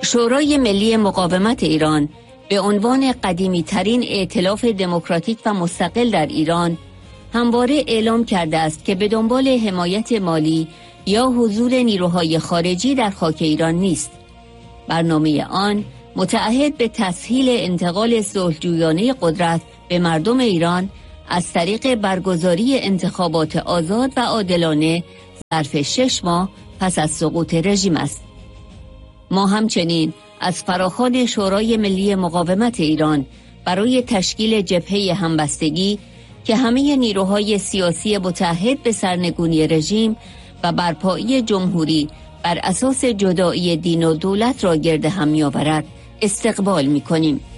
شورای ملی مقاومت ایران به عنوان قدیمی ترین ائتلاف دموکراتیک و مستقل در ایران همواره اعلام کرده است که به دنبال حمایت مالی یا حضور نیروهای خارجی در خاک ایران نیست. برنامه آن متعهد به تسهیل انتقال صلح‌جویانه قدرت به مردم ایران از طریق برگزاری انتخابات آزاد و عادلانه ظرف 6 ماه پس از سقوط رژیم است. ما همچنین از فراخوان شورای ملی مقاومت ایران برای تشکیل جبهه همبستگی که همه نیروهای سیاسی متحد به سرنگونی رژیم و برپایی جمهوری بر اساس جدایی دین و دولت را گرد هم می‌آورد استقبال می‌کنیم.